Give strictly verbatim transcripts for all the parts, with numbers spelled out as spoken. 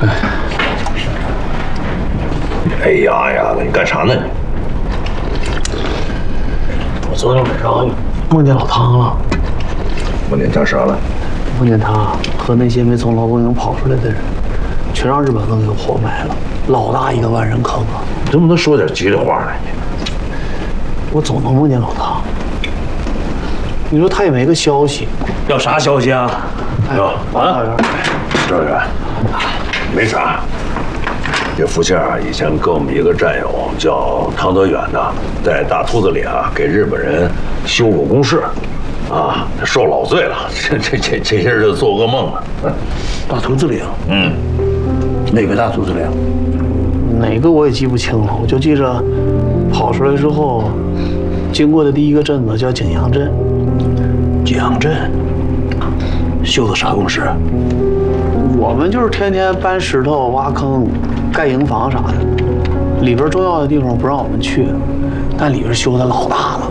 哎呀呀，你干啥呢你？ 我昨天晚上梦见老汤了。 梦见他啥了？ 梦见他和那些没从劳动营跑出来的人，全让日本愣给活埋了，老大一个万人坑啊！ 你能不能说点吉利话呢？你我总能梦见老汤。你说他也没个消息， 要啥消息啊？ 哎呦，啊， 赵远，没啥。这福建啊，以前跟我们一个战友叫汤德远的，在大秃子里啊给日本人修过工事，啊，受老罪了。这这这这些日就做噩梦了。 大秃子岭， 嗯， 哪个大秃子岭？ 哪个我也记不清了，我就记着跑出来之后，经过的第一个镇子叫景阳镇。 景阳镇修的啥工事？ 我们就是天天搬石头、挖坑、盖营房啥的，里边重要的地方不让我们去，但里边修的老大了。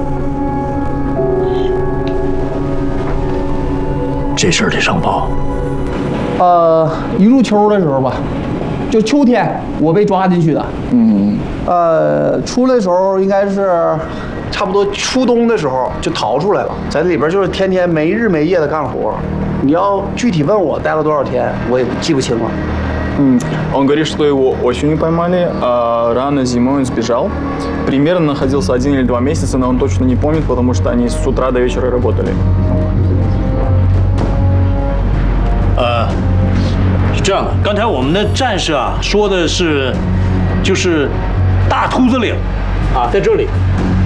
这事儿得上报。 呃，一入秋的时候吧，就秋天我被抓进去的。嗯，呃，出来的时候应该是差不多初冬的时候就逃出来了，在里边就是天天没日没夜的干活。你要具体问我待了多少天，我也记不清了。 Mm. Он говорит, что его осенью поймали, а рано зимой он сбежал. Примерно находился один или два месяца, но он точно не помнит, потому что они с утра до вечера работали. 呃，是这样的，刚才我们的战士啊说的是，就是大秃子岭啊，在这里。